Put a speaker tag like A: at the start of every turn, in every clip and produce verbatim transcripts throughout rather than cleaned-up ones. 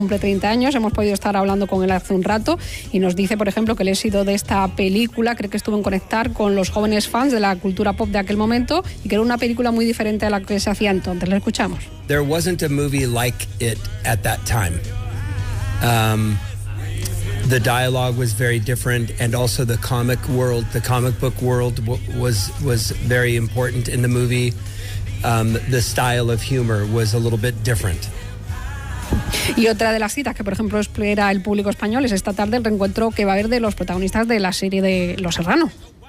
A: Cumple treinta años, hemos podido estar hablando con él hace un rato y nos dice, por ejemplo, que el éxito de esta película cree que estuvo en conectar con los jóvenes fans de la cultura pop de aquel momento y que era una película muy diferente a la que se hacía entonces. Le escuchamos.
B: There wasn't a movie like it at that time. Um, the dialogue was very different, and also the comic world, the comic book world w- was was very important in the movie. Um, the style of humor was a little bit different.
A: Y otra de las citas que, por ejemplo, espera el público español es esta tarde el reencuentro que va a haber de los protagonistas de la serie de Los Serrano.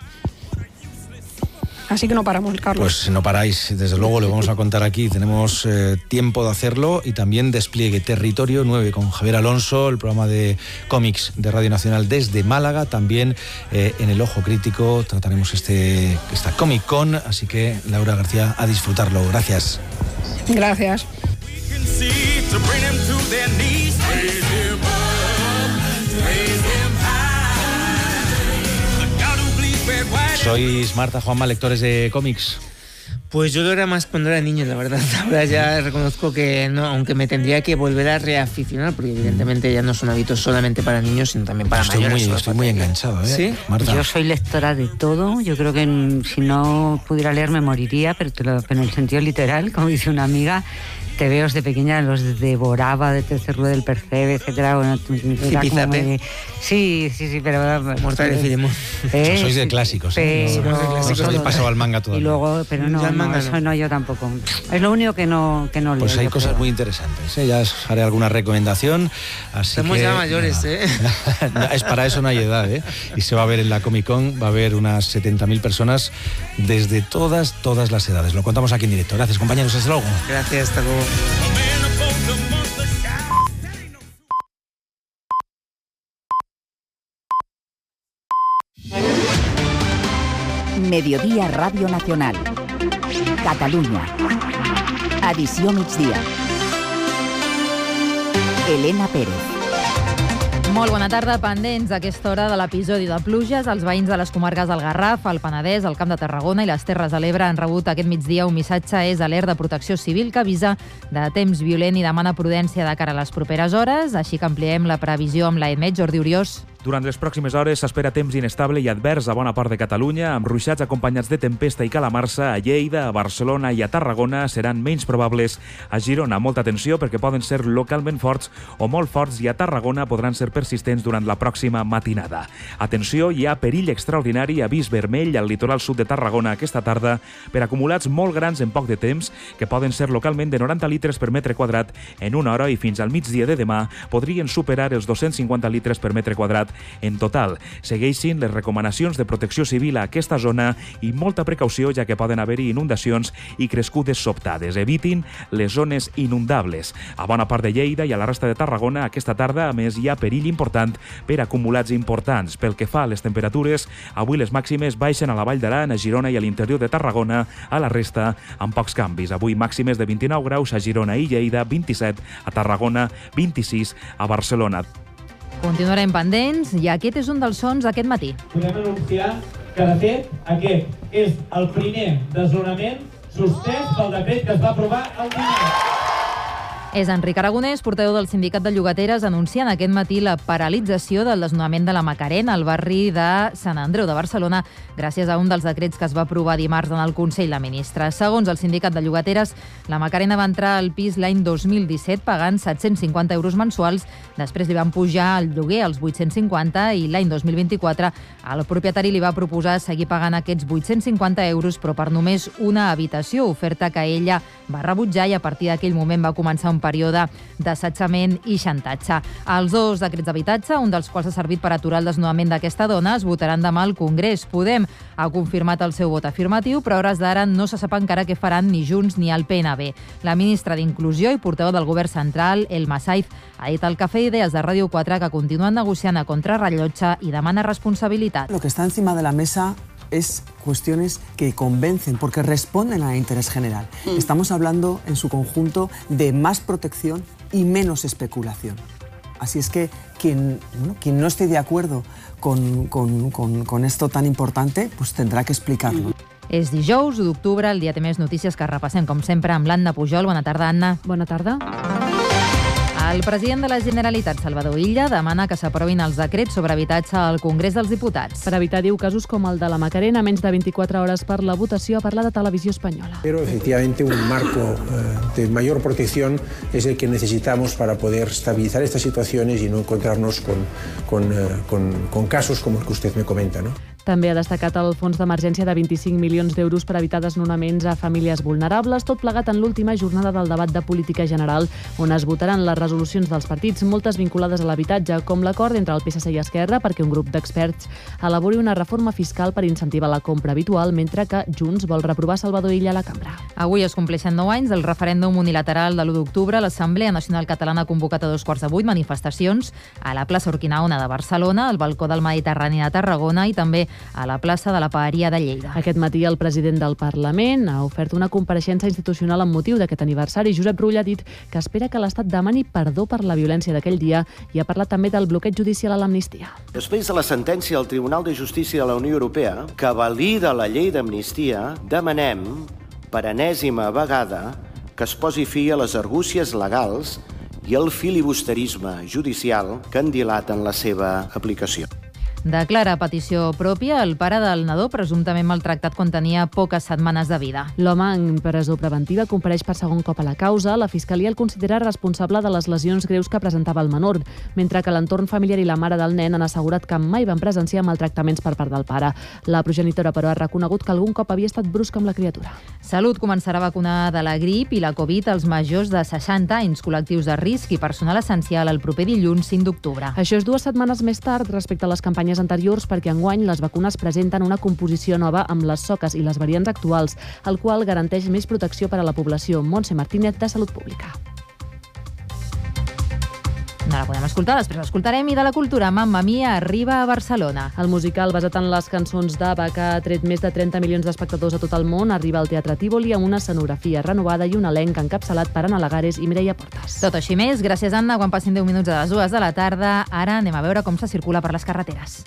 A: Así que no paramos, Carlos.
C: Pues no paráis, desde luego lo vamos a contar aquí. Tenemos eh, tiempo de hacerlo y también despliegue Territorio nueve con Javier Alonso, el programa de cómics de Radio Nacional desde Málaga. También eh, en el Ojo Crítico trataremos este, esta Comic Con, así que Laura García, a disfrutarlo. Gracias.
A: Gracias.
D: To bring them to their knees, raise him up, raise him high. The God who bleeds red, white.
C: Sois Marta, Juanma, lectores de cómics.
E: Pues yo lo era más cuando era niño, la verdad. Ahora ya reconozco que no, aunque me tendría que volver a reaficionar, porque evidentemente ya no son hábitos solamente para niños, sino también para
C: estoy
E: mayores.
C: Muy, estoy muy enganchado, ¿eh?
E: ¿Sí?
C: Marta.
F: Yo soy lectora de todo. Yo creo que en, si no pudiera leer me moriría, pero, te lo, pero en el sentido literal, como dice una amiga. Te veo desde pequeña, los devoraba de Tercer Rue del Percebe, etcétera. Bueno, era como muy... Sí, sí, sí, pero...
E: Mortal y Filemón.
F: ¿Eh?
C: Sois de clásicos, ¿eh?
F: Pero...
C: No, no os habéis pasado al manga todavía.
F: Y luego, pero no, no, no, eso no, yo tampoco. Es lo único que no, que no leo.
C: Pues hay cosas
F: creo.
C: muy interesantes, ¿eh? Ya os haré alguna recomendación. Así
E: Somos
C: que,
E: ya mayores, ¿eh?
C: No, es para eso no hay edad, ¿eh? Y se va a ver en la Comic Con, va a haber unas setenta mil personas desde todas, todas las edades. Lo contamos aquí en directo. Gracias, compañeros. Hasta luego.
E: Gracias, hasta luego.
G: Mediodía Radio Nacional. Catalunya. Edició migdia. Elena Pérez.
H: Molt bona tarda, pendents a aquesta hora de l'episodi de pluges. Els veïns de les comarques del Garraf, el Penedès, el Camp de Tarragona i les Terres de l'Ebre han rebut aquest migdia un missatge és alert de protecció civil que avisa de temps violent i demana prudència de cara a les properes hores. Així que ampliem la previsió amb l'AEMET, Jordi Oriós.
I: Durant les pròximes hores s'espera temps inestable i advers a bona part de Catalunya, amb ruixats acompanyats de tempesta i calamarsa a Lleida, a Barcelona i a Tarragona seran menys probables. A Girona, molta atenció perquè poden ser localment forts o molt forts i a Tarragona podran ser persistents durant la pròxima matinada. Atenció, hi ha perill extraordinari, avís vermell al litoral sud de Tarragona aquesta tarda per acumulats molt grans en poc de temps que poden ser localment de noranta litres per metre quadrat en una hora i fins al migdia de demà podrien superar els dos-cents cinquanta litres per metre quadrat en total. Segueixin les recomanacions de protecció civil a aquesta zona i molta precaució ja que poden haver-hi inundacions i crescudes sobtades. Evitin les zones inundables. A bona part de Lleida i a la resta de Tarragona aquesta tarda, a més, hi ha perill important per acumulats importants. Pel que fa a les temperatures, avui les màximes baixen a la Vall d'Aran, a Girona i a l'interior de Tarragona, a la resta amb pocs canvis. Avui màximes de vint-i-nou graus a Girona i Lleida, vint-i-set a Tarragona, vint-i-sis a Barcelona.
H: Continuarem pendents i aquest és un dels sons d'aquest matí.
J: Podem anunciar que, de fet, aquest és el primer desnonament suspès pel decret que es va aprovar el dimarts.
H: És Enric Aragonès, portaveu del Sindicat de Llogateres, anunciant aquest matí la paralització del desnonament de la Macarena al barri de Sant Andreu de Barcelona gràcies a un dels decrets que es va aprovar dimarts en el Consell de Ministres. Segons el Sindicat de Llogateres, la Macarena va entrar al pis l'any dos mil disset pagant set-cents cinquanta euros mensuals, després li van pujar el lloguer als vuit-cents cinquanta i l'any dos mil vint-i-quatre el propietari li va proposar seguir pagant aquests vuit-cents cinquanta euros però per només una habitació, oferta que ella va rebutjar i a partir d'aquell moment va començar un període d'assetjament i xantatge. Els dos decrets d'habitatge, un dels quals ha servit per aturar el desnonament d'aquesta dona, es votaran demà al Congrés. Podem ha confirmat el seu vot afirmatiu, però a hores d'ara no se sap encara què faran ni Junts ni el P N B. La ministra d'Inclusió i portaveu del Govern Central, Elma Saiz, ha dit al Cafè Idees de Ràdio quatre que continuen negociant a contrarrellotge i demana responsabilitat.
K: Lo que está encima de la mesa es cuestiones que convencen, porque responden al interés general. Mm. Estamos hablando en su conjunto de más protección y menos especulación. Así es que quien, bueno, quien no esté de acuerdo con, con, con, con esto tan importante, pues tendrá que explicarlo. Mm.
H: És dijous, u d'octubre, el dia té més notícies que repassem, com sempre, amb l'Anna Pujol. Bona tarda, Anna.
L: Bona tarda.
H: El president de la Generalitat, Salvador Illa, demana que s'aprovin els decrets sobre habitatge al Congrés dels Diputats.
L: Per evitar, diu, casos com el de la Macarena, menys de veinticuatro hores per la votació, ha parlat de Televisió Espanyola.
M: Pero efectivamente un marco eh, de mayor protección es el que necesitamos para poder estabilizar estas situaciones y no encontrarnos con, con, eh, con, con casos como el que usted me comenta, ¿no?
L: També ha destacat el fons d'emergència de vint-i-cinc milions d'euros per evitar desnonaments a famílies vulnerables, tot plegat en l'última jornada del debat de política general, on es votaran les resolucions dels partits, moltes vinculades a l'habitatge, com l'acord entre el P S C i Esquerra perquè un grup d'experts elabori una reforma fiscal per incentivar la compra habitual, mentre que Junts vol reprovar Salvador Illa a la cambra.
H: Avui es compleixen nou anys del referèndum unilateral de l'u d'octubre. L'Assemblea Nacional Catalana ha convocat a dos quarts de vuit manifestacions a la plaça Urquinaona de Barcelona, al balcó del Mediterrani de Tarragona i també a la plaça de la Paeria de Lleida.
L: Aquest matí el president del Parlament ha ofert una compareixença institucional amb motiu d'aquest aniversari. Josep Rull ha dit que espera que l'Estat demani perdó per la violència d'aquell dia i ha parlat també del bloqueig judicial a l'amnistia.
N: Després de la sentència del Tribunal de Justícia de la Unió Europea, que valida la llei d'amnistia, demanem, per enèsima vegada, que es posi fi a les argúcies legals i el filibusterisme judicial que han dilat en la seva aplicació.
H: Declara a petició pròpia el pare del nadó presumptament maltractat quan tenia poques setmanes de vida.
L: L'home en presó preventiva compareix per segon cop a la causa. La Fiscalia el considera responsable de les lesions greus que presentava el menor, mentre que l'entorn familiar i la mare del nen han assegurat que mai van presenciar maltractaments per part del pare. La progenitora, però, ha reconegut que algun cop havia estat brusca amb la criatura.
H: Salut començarà a vacunar de la grip i la Covid als majors de seixanta anys, col·lectius de risc i personal essencial el proper dilluns cinc d'octubre.
L: Això és dues setmanes més tard respecte a les campanyes anteriors, perquè enguany les vacunes presenten una composició nova amb les soques i les variants actuals, el qual garanteix més protecció per a la població. Montse Martínez, de Salut Pública.
H: No la podem escoltar, després l'escoltarem. I de la cultura, Mamma Mia arriba a Barcelona.
L: El musical, basat en les cançons d'Ava, que ha tret més de trenta milions d'espectadors a tot el món, arriba al Teatre Tívoli amb una escenografia renovada i un elenc encapçalat per Anna Lagares i Mireia Portas.
H: Tot així més, gràcies Anna, quan passin deu minuts a les dues de la tarda. Ara anem a veure com se circula per les carreteres.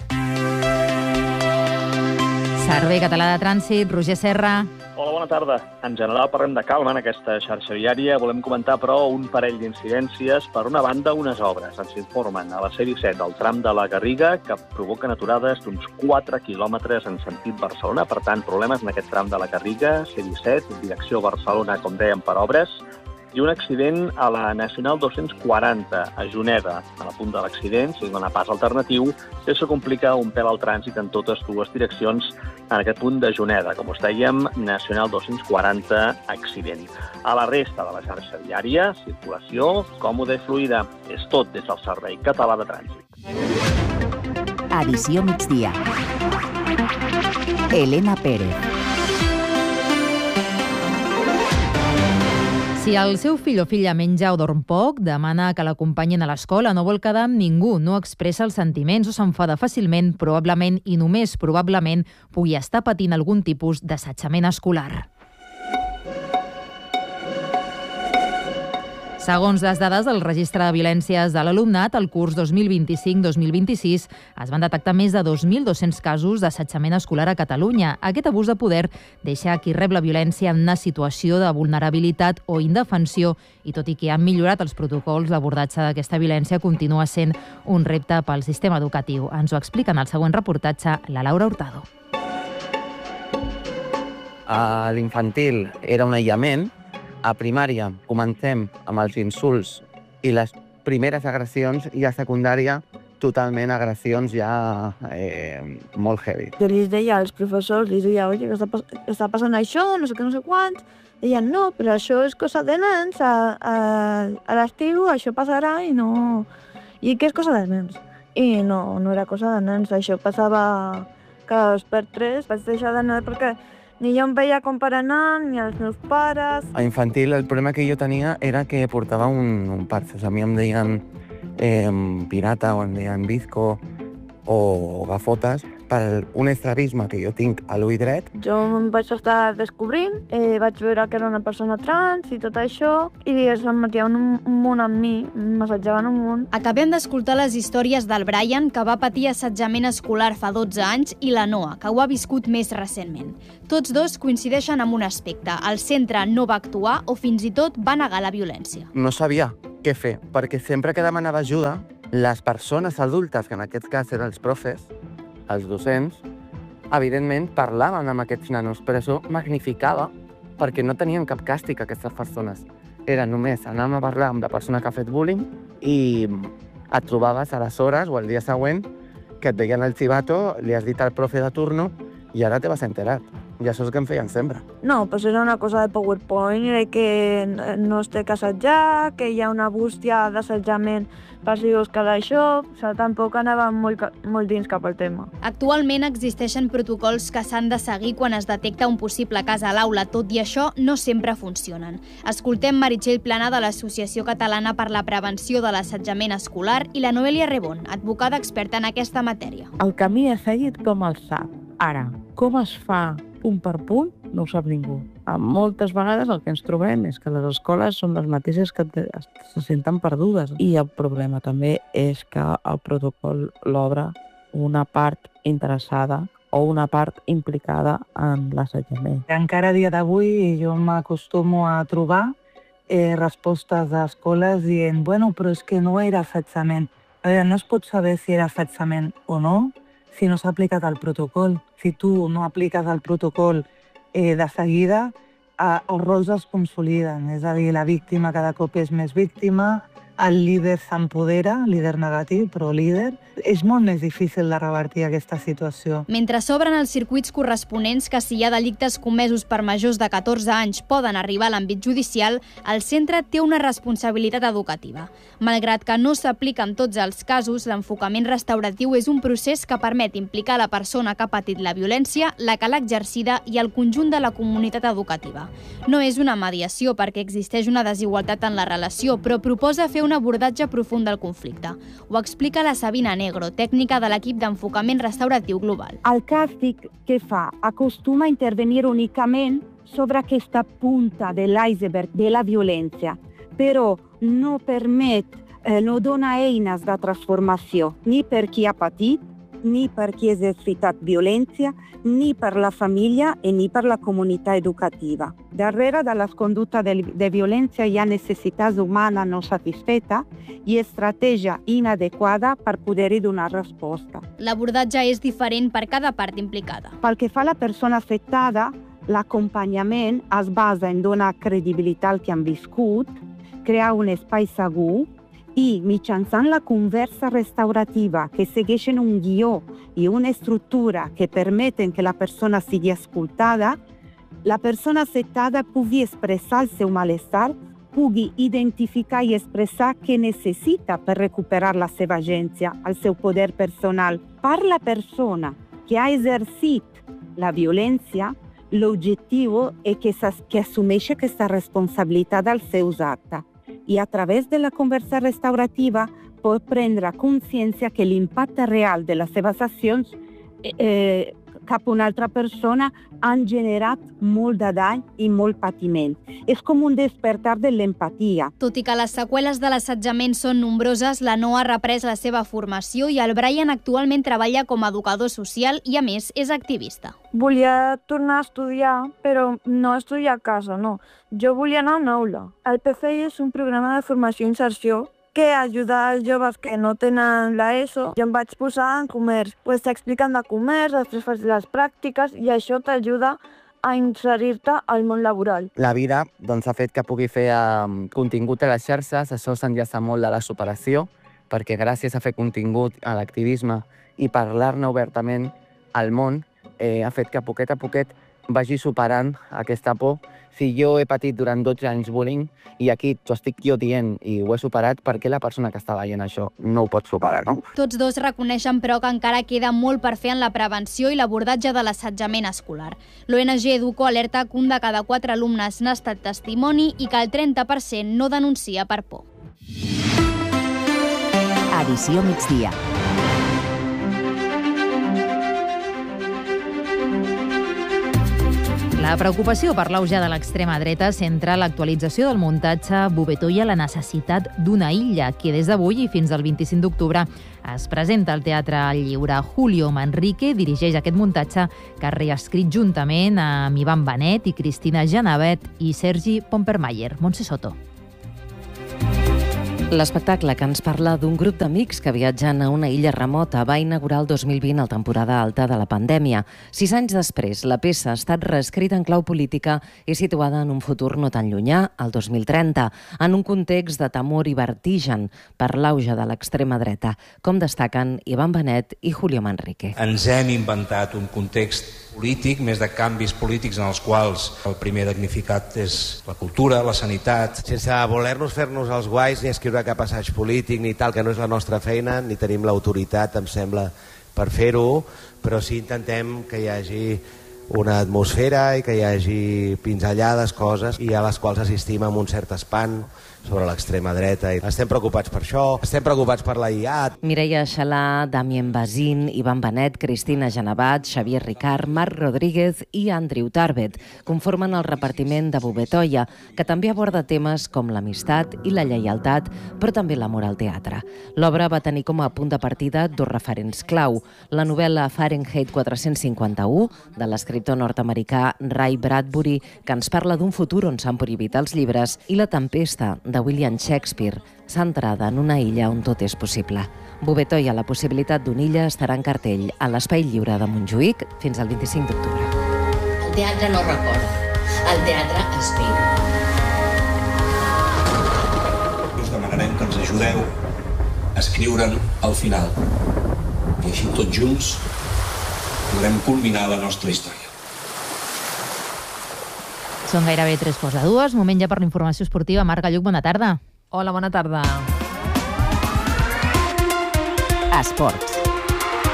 H: Servei Català de Trànsit, Roger Serra.
O: Hola, bona tarda. En general parlem de calma en aquesta xarxa viària. Volem comentar, però, un parell d'incidències. Per una banda, unes obres. Ens informen a la C disset, al tram de la Garriga, que provoquen aturades d'uns quatre quilòmetres en sentit Barcelona. Per tant, problemes en aquest tram de la Garriga, C disset, direcció Barcelona, com dèiem, per obres. I un accident a la Nacional dos-cents quaranta, a Juneda. A la punt de l'accident, si dona pas alternatiu, això complica un pèl al trànsit en totes dues direccions en aquest punt de Juneda. Com us dèiem, Nacional dos-cents quaranta, accident. A la resta de la xarxa viària, circulació còmoda i fluida. És tot des del Servei Català de Trànsit.
G: Edició migdia. Elena Pérez.
H: Si el seu fill o filla menja o dorm poc, demana que l'acompanyin a l'escola, no vol quedar amb ningú, no expressa els sentiments o s'enfada fàcilment, probablement i només probablement pugui estar patint algun tipus d'assetjament escolar. Segons les dades del Registre de Violències de l'Alumnat, el curs dos mil vint-i-cinc dos mil vint-i-sis es van detectar més de dos mil dos-cents casos d'assetjament escolar a Catalunya. Aquest abús de poder deixa qui rep la violència en una situació de vulnerabilitat o indefensió i, tot i que han millorat els protocols, l'abordatge d'aquesta violència continua sent un repte pel sistema educatiu. Ens ho explica en el següent reportatge la Laura Hurtado.
P: A l'infantil era un aïllament. A primària comencem amb els insults i les primeres agressions, i a secundària totalment agressions ja eh, molt heavy.
Q: Jo li deia als professors, li deia, oi, que està, està passant això, no sé què, no sé quants. Deien, no, però això és cosa de nens, a, a, a l'estiu això passarà i no... I què és cosa de nens? I no, no era cosa de nens, això passava cada dos per tres, vaig deixar d'anar perquè ni jo em veia com per anar, ni els meus pares.
P: A infantil el problema que jo tenia era que portava un, un parces. A mi em deien eh, pirata o em deien bizco o gafotes per un estrabisme que jo tinc a l'ull dret.
Q: Jo em vaig estar descobrint, eh, vaig veure que era una persona trans i tot això, i es metien un, un munt amb mi, m'assetjaven un munt.
R: Acabem d'escoltar les històries del Brian, que va patir assetjament escolar fa dotze anys, i la Noa, que ho ha viscut més recentment. Tots dos coincideixen en un aspecte. El centre no va actuar o fins i tot va negar la violència.
P: No sabia què fer, perquè sempre que demanava ajuda, les persones adultes, que en aquest cas eren els profes, els docents, evidentment parlaven amb aquests nanos, però això magnificava perquè no tenien cap càstig aquestes persones. Era només anar a parlar amb la persona que ha fet bullying i et trobaves a les hores o el dia següent que et veien el xivato, li has dit al profe de turno i ara te vas enterat. I això és que em feien sempre.
Q: No, pues era una cosa de PowerPoint, de que no esté casat ja, que hi ha una bústia d'assetjament per si vols quedar això, o sigui, tampoc anava molt, molt dins cap al tema.
R: Actualment existeixen protocols que s'han de seguir quan es detecta un possible cas a l'aula, tot i això no sempre funcionen. Escoltem Meritxell Plana de l'Associació Catalana per la Prevenció de l'Assetjament Escolar i la Noelia Rebón, advocada experta en aquesta matèria.
S: El camí a seguir com el sap. Ara, com es fa punt per punt, no ho sap ningú. Moltes vegades el que ens trobem és que les escoles són les mateixes que se senten perdudes. I el problema també és que el protocol l'obre una part interessada o una part implicada en l'assetjament.
T: Encara a dia d'avui jo m'acostumo a trobar eh, respostes d'escoles dient bueno, però és que no era assetjament. A veure, no es pot saber si era assetjament o no si no s'ha aplicat el protocol. Si tu no apliques el protocol eh, de seguida, eh, els rols es consoliden. És a dir, la víctima cada cop és més víctima, el líder s'empodera, líder negatiu, però líder. És molt més difícil de revertir aquesta situació.
R: Mentre s'obren els circuits corresponents que si hi ha delictes comesos per majors de catorze anys poden arribar a l'àmbit judicial, el centre té una responsabilitat educativa. Malgrat que no s'aplica en tots els casos, l'enfocament restauratiu és un procés que permet implicar la persona que ha patit la violència, la que l'ha exercida i el conjunt de la comunitat educativa. No és una mediació perquè existeix una desigualtat en la relació, però proposa fer un abordatge profund del conflicte. Ho explica la Sabina Negro, tècnica de l'equip d'enfocament restauratiu global.
U: El càstig que fa acostuma a intervenir únicament sobre aquesta punta de l'iceberg de la violència, però no permet, eh, no dona eines de transformació ni per qui ha patit, ni per qui ha exercitat violència, ni per la família i ni per la comunitat educativa. Darrere de les conductes de, de violència hi ha necessitats humanes no satisfetes i estratègia inadequada per poder-hi donar resposta.
R: L'abordatge és diferent per cada part implicada.
U: Pel que fa a la persona afectada, l'acompanyament es basa en donar credibilitat al que han viscut, crear un espai segur i, mitjançant la conversa restaurativa que segueixen un guió i una estructura que permeten que la persona sigui escoltada, la persona afectada pugui expressar el seu malestar, pugui identificar i expressar què necessita per recuperar la seva agència, el seu poder personal. Per la persona que ha exercit la violència, l'objectiu és que, que assumeixi aquesta responsabilitat dels seus actes i a través de la conversa restaurativa pot prendre consciència que l'impacte real de les seves accions eh, cap a una altra persona han generat molt de dany i molt patiment. És com un despertar de l'empatia.
R: Tot i que les seqüeles de l'assetjament són nombroses, la Noa ha reprès la seva formació i el Brian actualment treballa com a educador social i, a més, és activista.
Q: Volia tornar a estudiar, però no estudiar a casa, no. Jo volia anar a una aula. El P F I és un programa de formació i inserció que ajuda als joves que no tenen l'ESO. Jo em vaig posar en comerç. Pues t'expliquen de comerç, després fas les pràctiques i això t'ajuda a inserir-te al món laboral.
P: La vida doncs, ha fet que pugui fer um, contingut a les xarxes, això s'enllaça molt de la superació, perquè gràcies a fer contingut a l'activisme i parlar-ne obertament al món, eh, ha fet que poquet a poquet vagi superant aquesta por. Si jo he patit durant dotze anys bullying i aquí t'ho estic jo dient i ho he superat, per què la persona que està veient això no ho pot superar, no?
R: Tots dos reconeixen, però, que encara queda molt per fer en la prevenció i l'abordatge de l'assetjament escolar. L'O N G Educo alerta que un de cada quatre alumnes n'ha estat testimoni i que el trenta per cent no denuncia per por.
G: Edició migdia.
H: La preocupació per l'auge de l'extrema dreta centra l'actualització del muntatge Bovetó i la necessitat d'una illa, que des d'avui i fins al vint-i-cinc d'octubre es presenta al Teatre Lliure. Julio Manrique dirigeix aquest muntatge que ha reescrit juntament amb Ivan Benet i Cristina Genavet i Sergi Pompermayer. Montse Soto.
B: L'espectacle, que ens parla d'un grup d'amics que viatjant a una illa remota va inaugurar el dos mil vint el temporada alta de la pandèmia. Sis anys després, la peça ha estat reescrita en clau política i situada en un futur no tan llunyà, el dos mil trenta, en un context de temor i vertigen per l'auge de l'extrema dreta, com destaquen Ivan Benet i Julio Manrique.
V: Ens hem inventat un context polític, més de canvis polítics en els quals el primer damnificat és la cultura, la sanitat.
W: Sense voler-nos fer-nos els guais ni escriure cap assaig polític ni tal, que no és la nostra feina, ni tenim l'autoritat, em sembla, per fer-ho, però sí intentem que hi hagi una atmosfera i que hi hagi pinzellades, coses, i a les quals assistim amb un cert espant sobre l'extrema dreta. I estem preocupats per això, estem preocupats per la I A.
B: Mireia Xalà, Damien Bazin, Ivan Benet, Cristina Genevat, Xavier Ricard, Marc Rodríguez i Andrew Tarbet conformen el repartiment de Bubetoia, que també aborda temes com l'amistat i la lleialtat, però també l'amor al teatre. L'obra va tenir com a punt de partida dos referents clau: la novel·la Fahrenheit quatre cents cinquanta-u, de l'escriptor nord-americà Ray Bradbury, que ens parla d'un futur on s'han prohibit els llibres, i La tempesta, de William Shakespeare, centrada en una illa on tot és possible. Bubetoia, la possibilitat d'una illa, estarà en cartell a l'Espai Lliure de Montjuïc fins al vint-i-cinc d'octubre.
X: El teatre no recorda, el teatre es viu.
V: Us demanarem que ens ajudeu a escriure'n al final. I així tots junts podrem culminar la nostra història.
H: Són gairebé tres quarts de dues. Moment ja per la informació esportiva. Marc Lluc, bona tarda.
Y: Hola, bona tarda.
G: Esports.